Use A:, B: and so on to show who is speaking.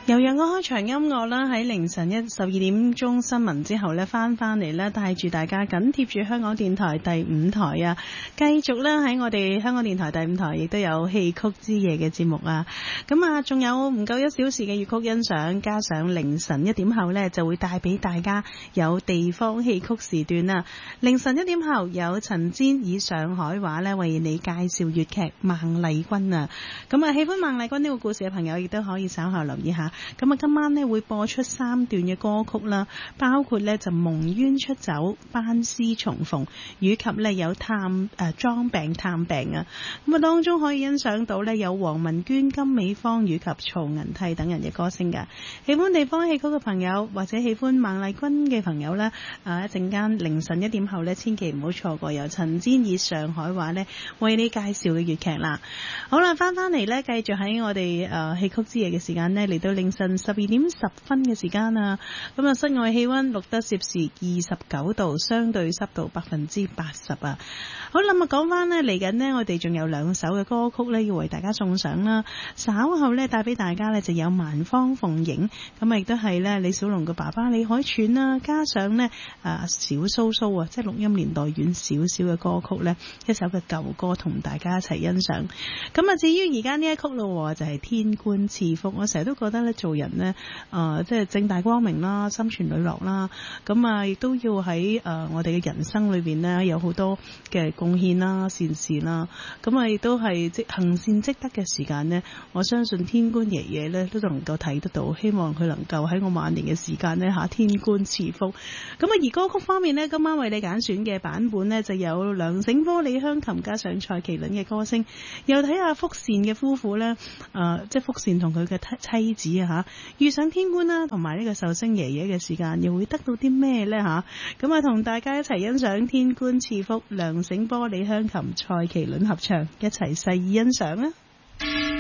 A: 又讓我開場音樂啦，喺凌晨12點鐘新聞之後呢，翻嚟呢，帶住大家緊貼住香港電台第5台啊，繼續呢，喺我哋香港電台第5台亦都有戲曲之夜嘅節目啊。咁啊，仲有唔夠1小時嘅粵曲欣賞，加上凌晨1點後呢，就會帶俾大家有地方戲曲時段啊。凌晨1點後有陳煎以上海話呢，為你介紹粵劇《孟麗君》啊。咁啊，喜歡孟麗君呢個故事嘅朋友亦都可以稍後留意下。咁啊，今晚呢會播出3段嘅歌曲啦，包括呢就蒙冤出走、班師重逢，以及呢有裝病探病啊。咁啊，當中可以欣賞到呢有黃文娟、金美芳以及曹銀娣等人嘅歌聲㗎。喜歡地方戲曲嘅朋友或者喜歡孟麗君嘅朋友呢，一陣間凌晨1點後呢，千祈唔好錯過由陳煎以上海話呢為你介紹嘅粵劇啦。好啦，翻嚟呢，繼續喺我哋戲曲之夜嘅時間呢，嚟到凌晨12點10分嘅時間啊。咁啊，室外氣溫錄得攝氏29度，相對濕度80%啊。好啦，咁啊講翻呢，嚟緊呢，我哋仲有2首嘅歌曲呢要為大家送上啦。稍後呢，帶俾大家呢就有萬芳鳳影，咁啊亦都係呢李小龍嘅爸爸李海泉啦，加上呢小蘇蘇啊，即係錄音年代遠少少嘅歌曲呢，一首嘅舊歌同大家一齊欣賞。咁啊，至於而家呢一曲咯，就係天官賜福。我成日都覺得呢，做人呢，即係正大光明啦，心存磊落啦，咁啊亦都要喺我哋嘅人生裏邊呢，有好多嘅貢獻啦、善事啦，咁啊亦都係行善積德嘅時間呢，我相信天官爺爺呢都能夠睇得到，希望佢能夠喺我晚年嘅時間呢，天官賜福。咁啊而歌曲方面呢，今晚為你揀選嘅版本呢，就有梁醒波、李香琴加上蔡麒麟嘅歌聲，又睇下福善嘅夫婦呢，即係福善同佢嘅妻子啊遇上天官啦，同埋呢個壽星爺爺嘅時間，又會得到啲咩呢？咁啊，同大家一齊欣賞天官賜福，梁醒波、李香琴、蔡麒麟合唱，一齊細意欣賞啊！